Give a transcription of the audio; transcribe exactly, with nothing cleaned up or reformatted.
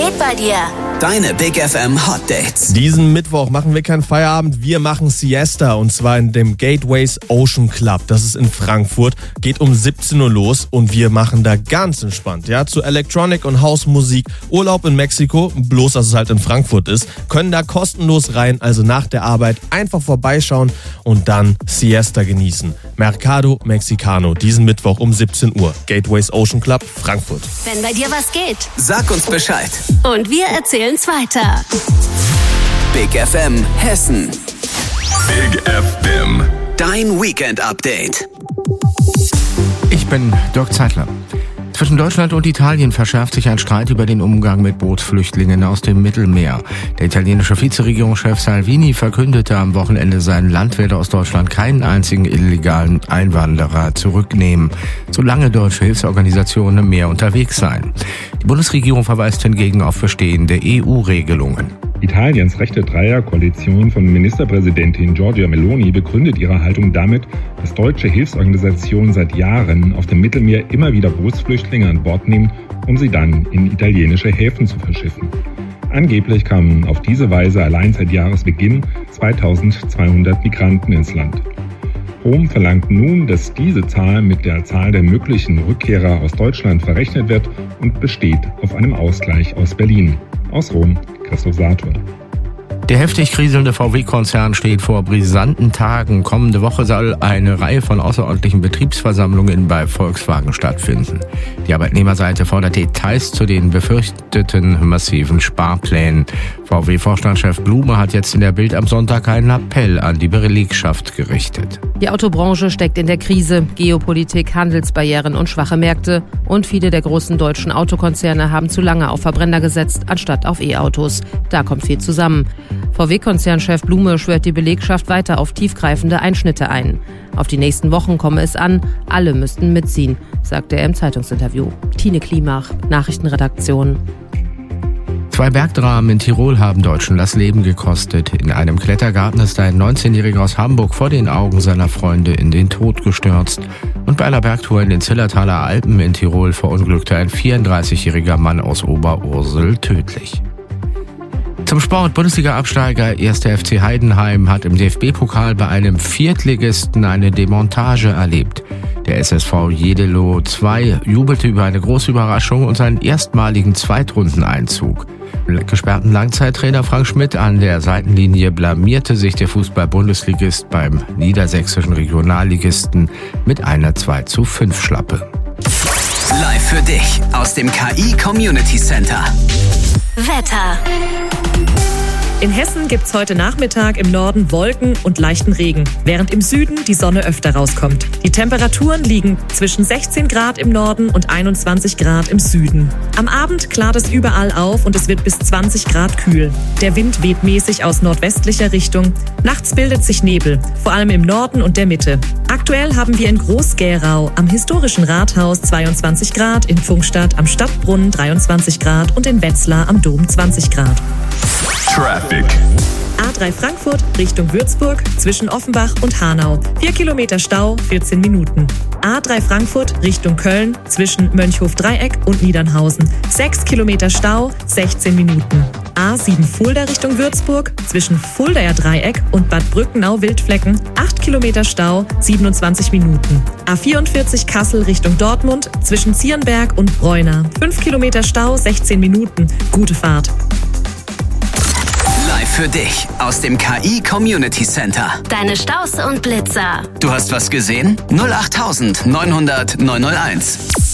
geht bei dir? Deine Big F M Hot Dates. Diesen Mittwoch machen wir keinen Feierabend, wir machen Siesta und zwar in dem Gateways Ocean Club. Das ist in Frankfurt, geht um siebzehn Uhr los und wir machen da ganz entspannt, ja, zu Electronic und Hausmusik, Urlaub in Mexiko, bloß dass es halt in Frankfurt ist, können da kostenlos rein, also nach der Arbeit einfach vorbeischauen und dann Siesta genießen. Mercado Mexicano, diesen Mittwoch um siebzehn Uhr, Gateways Ocean Club, Frankfurt. Wenn bei dir was geht. Sag uns Bescheid. Und wir erzählen's weiter. Big F M Hessen. Big F M. Dein Weekend-Update. Ich bin Dirk Zeitler. Zwischen Deutschland und Italien verschärft sich ein Streit über den Umgang mit Bootsflüchtlingen aus dem Mittelmeer. Der italienische Vizeregierungschef Salvini verkündete am Wochenende, sein Land werde aus Deutschland keinen einzigen illegalen Einwanderer zurücknehmen, solange deutsche Hilfsorganisationen im Meer unterwegs seien. Die Bundesregierung verweist hingegen auf bestehende E U-Regelungen. Italiens rechte Dreierkoalition von Ministerpräsidentin Giorgia Meloni begründet ihre Haltung damit, dass deutsche Hilfsorganisationen seit Jahren auf dem Mittelmeer immer wieder Bootsflüchtlinge an Bord nehmen, um sie dann in italienische Häfen zu verschiffen. Angeblich kamen auf diese Weise allein seit Jahresbeginn zweitausendzweihundert Migranten ins Land. Rom verlangt nun, dass diese Zahl mit der Zahl der möglichen Rückkehrer aus Deutschland verrechnet wird und besteht auf einem Ausgleich aus Berlin. Aus Rom, Christoph Sator. Der heftig kriselnde V W-Konzern steht vor brisanten Tagen. Kommende Woche soll eine Reihe von außerordentlichen Betriebsversammlungen bei Volkswagen stattfinden. Die Arbeitnehmerseite fordert Details zu den befürchteten massiven Sparplänen. V W-Vorstandschef Blume hat jetzt in der Bild am Sonntag einen Appell an die Belegschaft gerichtet. Die Autobranche steckt in der Krise. Geopolitik, Handelsbarrieren und schwache Märkte. Und viele der großen deutschen Autokonzerne haben zu lange auf Verbrenner gesetzt, anstatt auf E-Autos. Da kommt viel zusammen. V W-Konzernchef Blume schwört die Belegschaft weiter auf tiefgreifende Einschnitte ein. Auf die nächsten Wochen komme es an, alle müssten mitziehen, sagte er im Zeitungsinterview. Tine Klimach, Nachrichtenredaktion. Zwei Bergdramen in Tirol haben Deutschen das Leben gekostet. In einem Klettergarten ist ein neunzehnjähriger aus Hamburg vor den Augen seiner Freunde in den Tod gestürzt. Und bei einer Bergtour in den Zillertaler Alpen in Tirol verunglückte ein vierunddreißigjähriger Mann aus Oberursel tödlich. Zum Sport: Bundesliga-Absteiger erster F C Heidenheim hat im D F B-Pokal bei einem Viertligisten eine Demontage erlebt. Der S S V Jedelo zwei jubelte über eine große Überraschung und seinen erstmaligen Zweitrundeneinzug. Mit gesperrten Langzeittrainer Frank Schmidt an der Seitenlinie blamierte sich der Fußball-Bundesligist beim niedersächsischen Regionalligisten mit einer zwei zu fünf Schlappe. Live für dich aus dem K I Community Center. Wetter. In Hessen gibt's heute Nachmittag im Norden Wolken und leichten Regen, während im Süden die Sonne öfter rauskommt. Die Temperaturen liegen zwischen sechzehn Grad im Norden und einundzwanzig Grad im Süden. Am Abend klart es überall auf und es wird bis zwanzig Grad kühl. Der Wind weht mäßig aus nordwestlicher Richtung. Nachts bildet sich Nebel, vor allem im Norden und der Mitte. Aktuell haben wir in Groß-Gerau am historischen Rathaus zweiundzwanzig Grad, in Pfungstadt am Stadtbrunnen dreiundzwanzig Grad und in Wetzlar am Dom zwanzig Grad. Traffic. A drei Frankfurt Richtung Würzburg zwischen Offenbach und Hanau. vier Kilometer Stau, vierzehn Minuten. A drei Frankfurt Richtung Köln zwischen Mönchhof-Dreieck und Niedernhausen. sechs Kilometer Stau, sechzehn Minuten. A sieben Fulda Richtung Würzburg zwischen Fuldaer Dreieck und Bad Brückenau-Wildflecken. acht Kilometer Stau, siebenundzwanzig Minuten. A vierundvierzig Kassel Richtung Dortmund zwischen Zierenberg und Bräuna. fünf Kilometer Stau, sechzehn Minuten. Gute Fahrt. Live für dich aus dem K I Community Center. Deine Staus und Blitzer. Du hast was gesehen? null acht neun null null neun null eins.